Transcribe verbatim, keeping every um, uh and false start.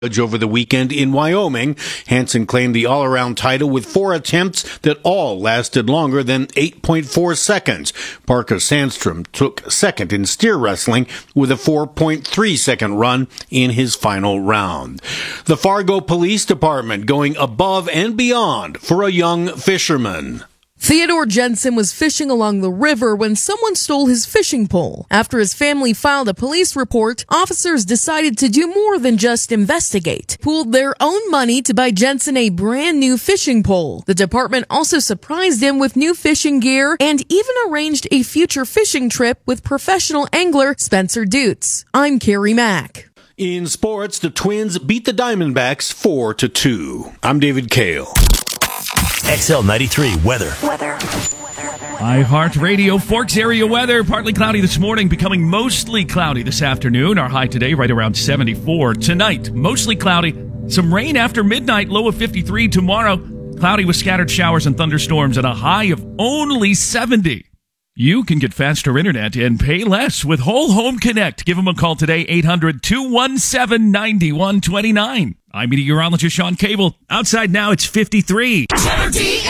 over the weekend in Wyoming. Hansen claimed the all-around title with four attempts that all lasted longer than eight point four seconds. Parker Sandstrom took second in steer wrestling with a four point three second run in his final round. The Fargo Police Department going above and beyond for a young fisherman. Theodore Jensen was fishing along the river when someone stole his fishing pole. After his family filed a police report, officers decided to do more than just investigate. Pooled their own money to buy Jensen a brand new fishing pole. The department also surprised him with new fishing gear and even arranged a future fishing trip with professional angler Spencer Dutz. I'm Carrie Mack. In sports, the Twins beat the Diamondbacks four to two. I'm David Kale. X L ninety-three weather. Weather. iHeartRadio Forks area weather. Partly cloudy this morning, becoming mostly cloudy this afternoon. Our high today right around seventy-four. Tonight, mostly cloudy. Some rain after midnight, low of fifty-three. Tomorrow, cloudy with scattered showers and thunderstorms and a high of only seventy. You can get faster internet and pay less with Whole Home Connect. Give them a call today, eight hundred, two one seven, nine one two nine. I'm meteorologist Sean Cable. Outside now, it's fifty-three.